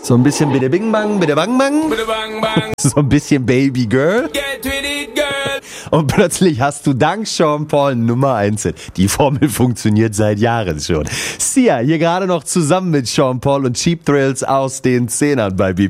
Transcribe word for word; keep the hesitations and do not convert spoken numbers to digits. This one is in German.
So ein bisschen bitte Bing Bang, bitte Bang Bang. Bitte bang bang. So ein bisschen Baby Girl. Get with it, girl. Und plötzlich hast du dank Sean Paul Nummer eins Hit. Die Formel funktioniert seit Jahren schon. Sia, hier gerade noch zusammen mit Sean Paul und Cheap Thrills aus den Zehnern bei B